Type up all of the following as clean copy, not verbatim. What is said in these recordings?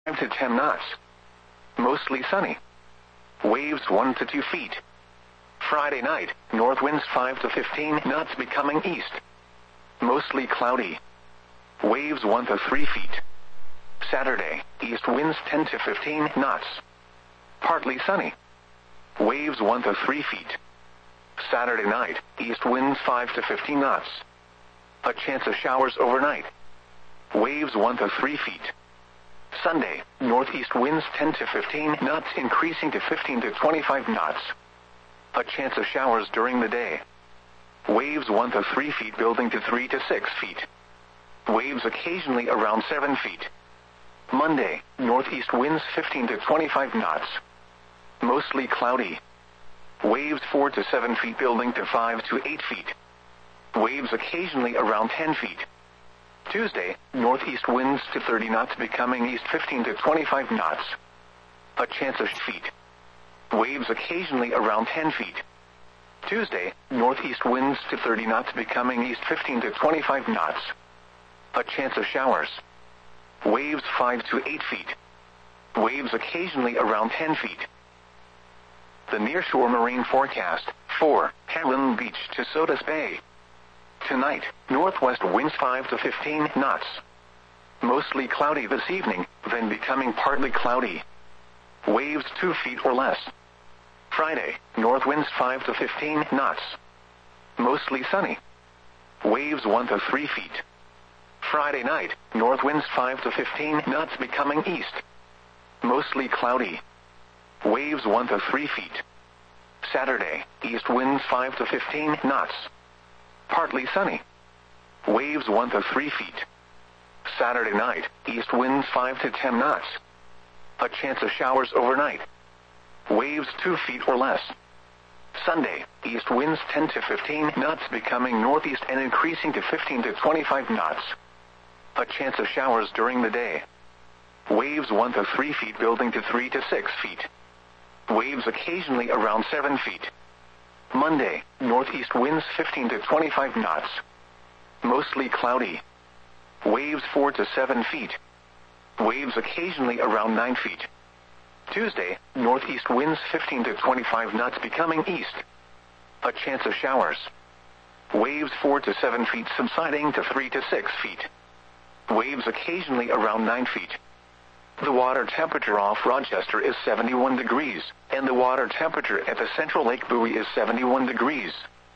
5 to 10 knots. Mostly sunny. Waves 1 to 2 feet. Friday night, north winds 5 to 15 knots becoming east. Mostly cloudy. Waves 1 to 3 feet. Saturday, east winds 10 to 15 knots. Partly sunny. Waves 1 to 3 feet. Saturday night, east winds 5 to 15 knots. A chance of showers overnight. Waves 1 to 3 feet. Sunday, northeast winds 10 to 15 knots increasing to 15 to 25 knots. A chance of showers during the day. Waves 1 to 3 feet building to 3 to 6 feet. Waves occasionally around 7 feet. Monday, northeast winds 15 to 25 knots. Mostly cloudy. Waves 4 to 7 feet building to 5 to 8 feet. Waves occasionally around 10 feet. Tuesday, northeast winds to 30 knots becoming east 15 to 25 knots. A chance of feet. Waves occasionally around 10 feet. Tuesday, northeast winds to 30 knots becoming east 15 to 25 knots. A chance of showers. Waves 5 to 8 feet. Waves occasionally around 10 feet. The nearshore marine forecast, 4, Heron Beach to Sodus Bay. Tonight, northwest winds 5 to 15 knots. Mostly cloudy this evening, then becoming partly cloudy. Waves 2 feet or less. Friday, north winds 5 to 15 knots. Mostly sunny. Waves 1 to 3 feet. Friday night, north winds 5 to 15 knots becoming east. Mostly cloudy. Waves 1 to 3 feet. Saturday, east winds 5 to 15 knots. Partly sunny. Waves 1 to 3 feet. Saturday night, east winds 5 to 10 knots. A chance of showers overnight. Waves 2 feet or less. Sunday, east winds 10 to 15 knots becoming northeast and increasing to 15 to 25 knots. A chance of showers during the day. Waves 1 to 3 feet building to 3 to 6 feet. Waves occasionally around 7 feet. Monday, northeast winds 15 to 25 knots. Mostly cloudy. Waves 4 to 7 feet. Waves occasionally around 9 feet. Tuesday, northeast winds 15 to 25 knots becoming east. A chance of showers. Waves 4 to 7 feet subsiding to 3 to 6 feet. Waves occasionally around 9 feet. The water temperature off Rochester is 71 degrees, and the water temperature at the Central Lake Buoy is 71 degrees.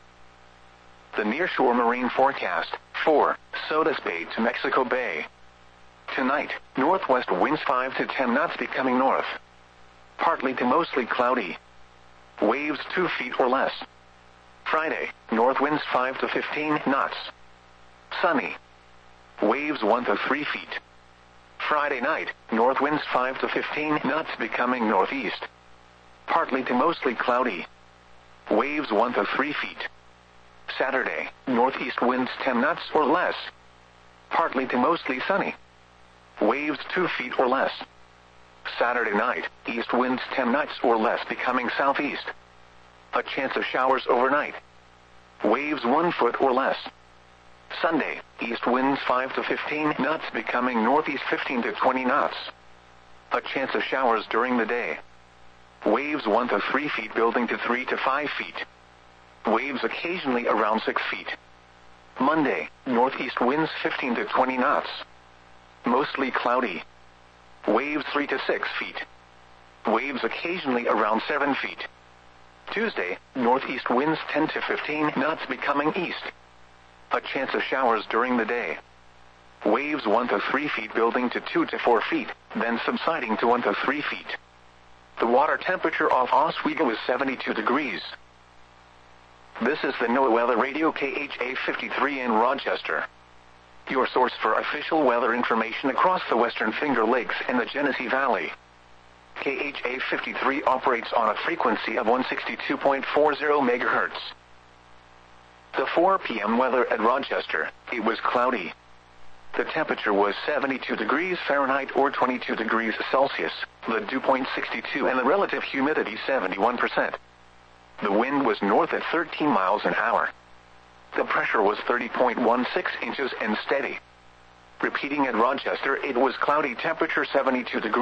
The nearshore marine forecast, 4, Sodus Bay to Mexico Bay. Tonight, northwest winds 5 to 10 knots becoming north. Partly to mostly cloudy. Waves 2 feet or less. Friday, north winds 5 to 15 knots. Sunny. Waves 1 to 3 feet. Friday night, north winds 5 to 15 knots becoming northeast. Partly to mostly cloudy. Waves 1 to 3 feet. Saturday, northeast winds 10 knots or less. Partly to mostly sunny. Waves 2 feet or less. Saturday night, east winds 10 knots or less becoming southeast. A chance of showers overnight. Waves 1 foot or less. Sunday, east winds 5 to 15 knots becoming northeast 15 to 20 knots. A chance of showers during the day. Waves 1 to 3 feet building to 3 to 5 feet. Waves occasionally around 6 feet. Monday, northeast winds 15 to 20 knots. Mostly cloudy. Waves 3 to 6 feet. Waves occasionally around 7 feet. Tuesday, northeast winds 10 to 15 knots becoming east. A chance of showers during the day. Waves 1 to 3 feet building to 2 to 4 feet, then subsiding to 1 to 3 feet. The water temperature off Oswego is 72 degrees. This is the NOAA Weather Radio KHA 53 in Rochester. Your source for official weather information across the Western Finger Lakes and the Genesee Valley. KHA 53 operates on a frequency of 162.40 MHz. The 4 p.m. weather at Rochester, it was cloudy. The temperature was 72 degrees Fahrenheit or 22 degrees Celsius, the dew point 62 and the relative humidity 71%. The wind was north at 13 miles an hour. The pressure was 30.16 inches and steady. Repeating at Rochester, it was cloudy, temperature 72 degrees.